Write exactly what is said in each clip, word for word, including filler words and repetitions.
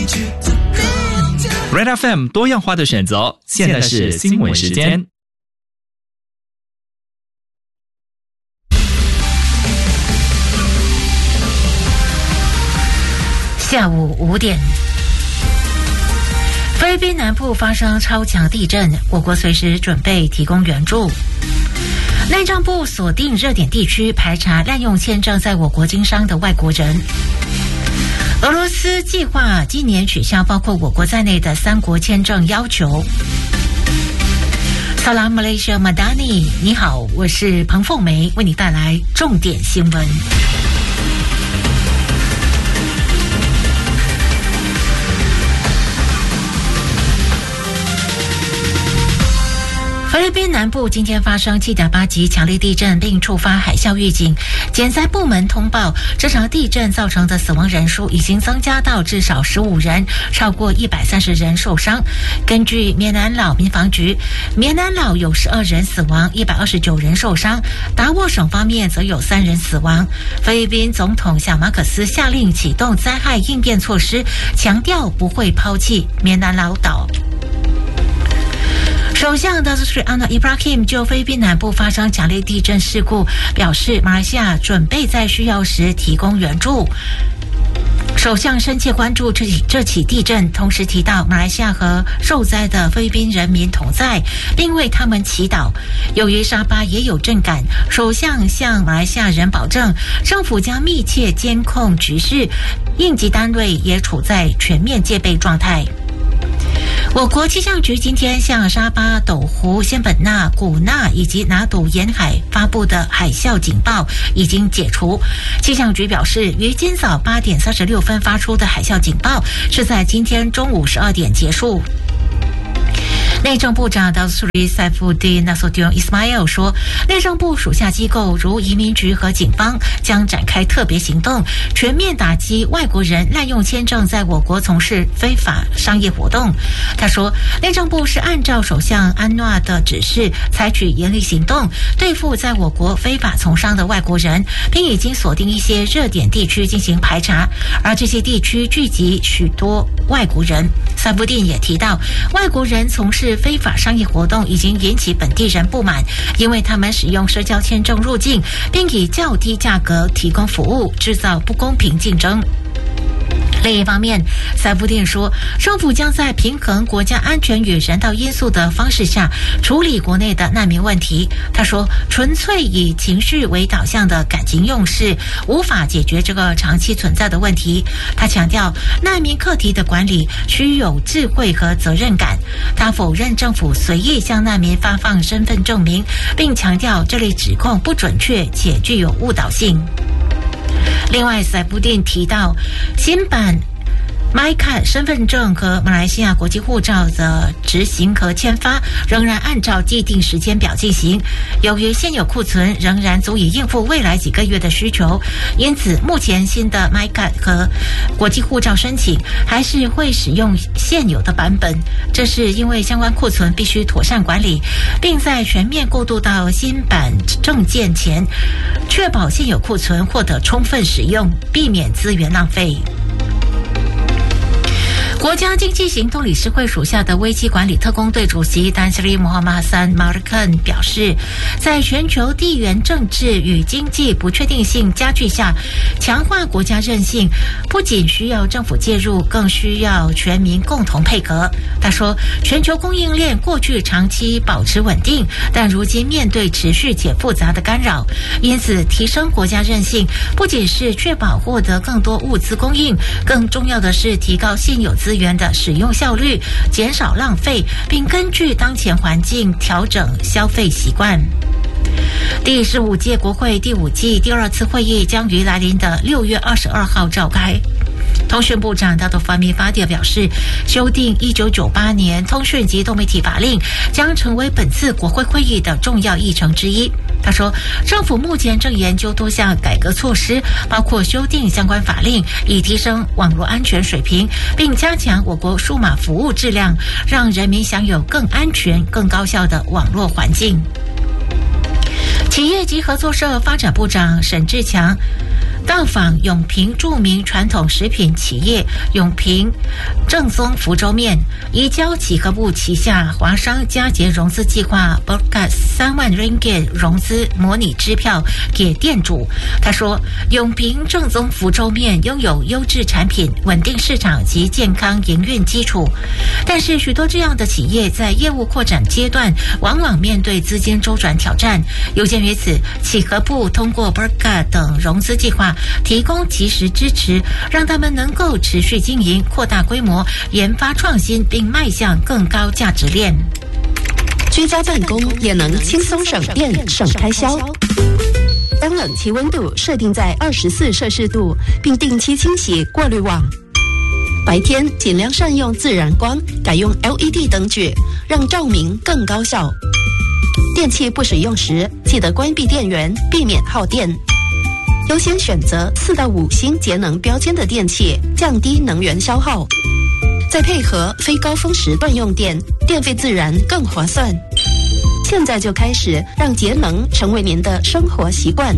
Red F M 多样化的选择，现在是新闻时间。 下午五点，菲律宾南部发生超强地震，我国随时准备提供援助。内政部锁定热点地区，排查滥用签证在我国经商的外国人。俄罗斯计划今年取消包括我国在内的三国签证要求。Salam Malaysia Madani， 你好，我是彭凤梅，为你带来重点新闻。菲律宾南部今天发生 七点八 级强烈地震，并触发海啸预警。减灾部门通报，这场地震造成的死亡人数已经增加到至少十五人，超过一百三十人受伤。根据棉南老民防局，棉南老有十二人死亡，一百二十九人受伤。达沃省方面则有三人死亡。菲律宾总统小马可斯下令启动灾害应变措施，强调不会抛弃棉南老岛。首相达苏斯里安诺伊布拉希姆就菲律宾南部发生强烈地震事故表示，马来西亚准备在需要时提供援助。首相深切关注这起这起地震，同时提到马来西亚和受灾的菲律宾人民同在，并为他们祈祷。由于沙巴也有震感，首相向马来西亚人保证，政府将密切监控局势，应急单位也处在全面戒备状态。我国气象局今天向沙巴、斗湖、仙本那、古纳以及拿督沿海发布的海啸警报已经解除。气象局表示，于今早八点三十六分发出的海啸警报是在今天中午十二点结束。内政部长达苏里塞夫蒂纳索迪翁伊斯马尔说，内政部属下机构如移民局和警方将展开特别行动，全面打击外国人滥用签证在我国从事非法商业活动。他说，内政部是按照首相安诺的指示，采取严厉行动，对付在我国非法从商的外国人，并已经锁定一些热点地区进行排查，而这些地区聚集许多外国人。塞夫蒂也提到，外国人从事非法商业活动已经引起本地人不满，因为他们使用社交签证入境，并以较低价格提供服务，制造不公平竞争。另一方面，塞夫蒂说，政府将在平衡国家安全与人道因素的方式下处理国内的难民问题。他说，纯粹以情绪为导向的感情用事无法解决这个长期存在的问题。他强调，难民课题的管理需有智慧和责任感。他否认政府随意向难民发放身份证明，并强调这类指控不准确且具有误导性。另外，塞夫蒂提到，新版麦卡身份证和马来西亚国际护照的执行和签发仍然按照既定时间表进行。由于现有库存仍然足以应付未来几个月的需求，因此目前新的麦卡和国际护照申请还是会使用现有的版本。这是因为相关库存必须妥善管理，并在全面过渡到新版证件前，确保现有库存获得充分使用，避免资源浪费。国家经济行动理事会属下的危机管理特工队主席丹斯里穆罕默哈桑马尔肯表示，在全球地缘政治与经济不确定性加剧下，强化国家韧性不仅需要政府介入，更需要全民共同配合。他说，全球供应链过去长期保持稳定，但如今面对持续且复杂的干扰，因此提升国家韧性不仅是确保获得更多物资供应，更重要的是提高现有资源的使用效率，减少浪费，并根据当前环境调整消费习惯。第十五届国会第五季第二次会议将于来临的六月二十二号召开。通讯部长达多法米法迪表示，修订一九九八年通讯及多媒体法令将成为本次国会会议的重要议程之一。他说，政府目前正研究多项改革措施，包括修订相关法令，以提升网络安全水平，并加强我国数码服务质量，让人民享有更安全、更高效的网络环境。企业及合作社发展部长沈志强到访永平著名传统食品企业永平正宗福州面，移交启合部旗下华商佳节融资计划 B O R K A 三万 ringgit 融资模拟支票给店主。他说，永平正宗福州面拥有优质产品、稳定市场及健康营运基础，但是许多这样的企业在业务扩展阶段往往面对资金周转挑战。有鉴于此，启合部通过 B O R K A 等融资计划提供及时支持，让他们能够持续经营、扩大规模、研发创新，并迈向更高价值链。 居家办公也能轻松省电、省开销。将冷气温度设定在二十四摄氏度，并定期清洗过滤网。白天尽量善用自然光，改用 L E D 灯具，让照明更高效。电器不使用时，记得关闭电源，避免耗电。优先选择四到五星节能标签的电器，降低能源消耗。再配合非高峰时段用电，电费自然更划算。现在就开始让节能成为您的生活习惯。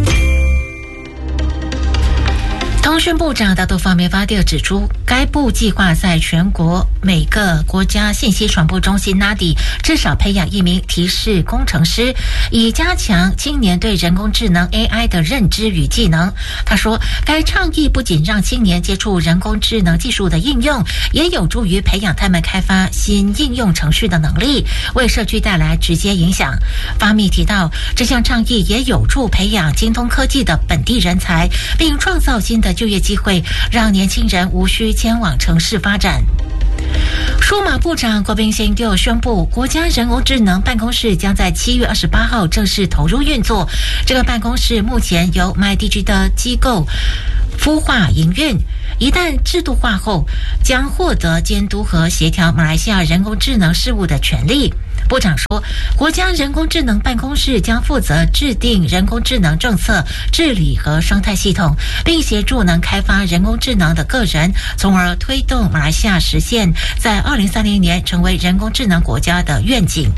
通讯部长大多方面发电指出，该部计划在全国每个国家信息传播中心 N A D I 至少培养一名提示工程师，以加强青年对人工智能 A I 的认知与技能。他说，该倡议不仅让青年接触人工智能技术的应用，也有助于培养他们开发新应用程序的能力，为社区带来直接影响。发密提到，这项倡议也有助培养精通科技的本地人才，并创造新的就业机会，让年轻人无需迁往城市发展。数码部长郭炳兴就宣布，国家人工智能办公室将在七月二十八号正式投入运作。这个办公室目前由 MyDigi 的机构孵化营运，一旦制度化后，将获得监督和协调马来西亚人工智能事务的权利。部长说，国家人工智能办公室将负责制定人工智能政策、治理和生态系统，并协助能开发人工智能的个人，从而推动马来西亚实现在二零三零年成为人工智能国家的愿景。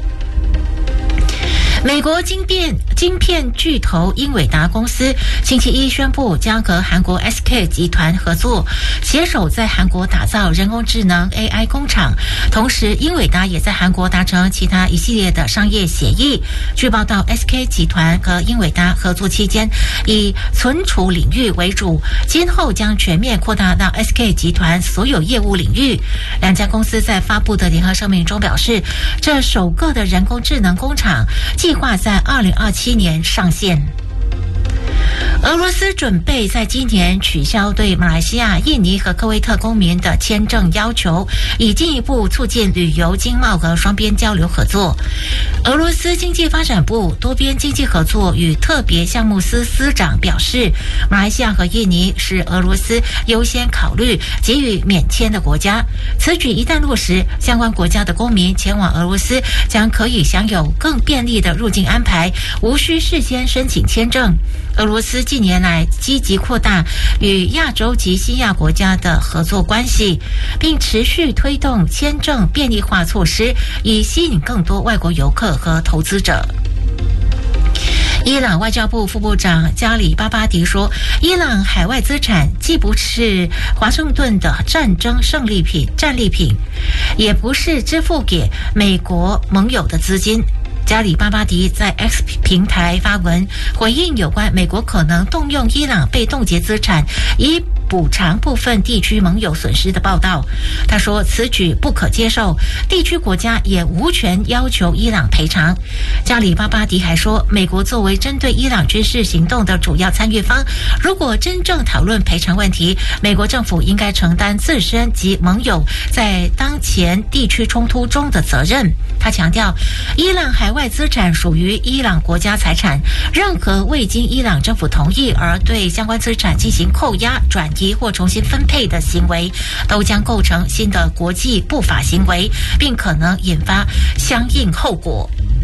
美国晶片晶片巨头英伟达公司星期一宣布将和韩国 S K 集团合作，携手在韩国打造人工智能 A I 工厂。同时，英伟达也在韩国达成其他一系列的商业协议。据报道 ，S K 集团和英伟达合作期间，以存储领域为主，今后将全面扩大到 S K 集团所有业务领域。两家公司在发布的联合声明中表示，这首个的人工智能工厂计划在二零二七年上线。俄罗斯准备在今年取消对马来西亚、印尼和科威特公民的签证要求，以进一步促进旅游、经贸和双边交流合作。俄罗斯经济发展部多边经济合作与特别项目司司长表示，马来西亚和印尼是俄罗斯优先考虑给予免签的国家。此举一旦落实，相关国家的公民前往俄罗斯将可以享有更便利的入境安排，无需事先申请签证。俄罗斯近年来积极扩大与亚洲及西亚国家的合作关系，并持续推动签证便利化措施，以吸引更多外国游客和投资者。伊朗外交部副部长加里巴巴迪说，伊朗海外资产既不是华盛顿的战争胜利品、战利品，也不是支付给美国盟友的资金。加里巴巴迪在 X 平台发文回应有关美国可能动用伊朗被冻结资产以补偿部分地区盟友损失的报道。他说，此举不可接受，地区国家也无权要求伊朗赔偿。加里巴巴迪还说，美国作为针对伊朗军事行动的主要参与方，如果真正讨论赔偿问题，美国政府应该承担自身及盟友在当前地区冲突中的责任。他强调，伊朗海外资产属于伊朗国家财产，任何未经伊朗政府同意而对相关资产进行扣押、转移或重新分配的行为，都将构成新的国际不法行为，并可能引发相应后果。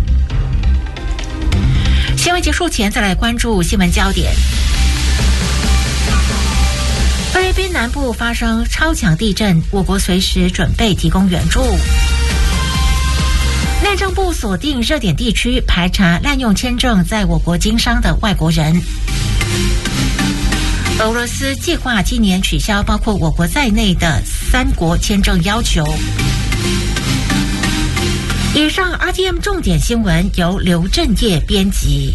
新闻结束前，再来关注新闻焦点。菲律宾南部发生超强地震，我国随时准备提供援助。内政部锁定热点地区，排查滥用签证在我国经商的外国人。 俄罗斯计划今年取消包括我国在内的三国签证要求。以上 R T M 重点新闻由刘正业编辑。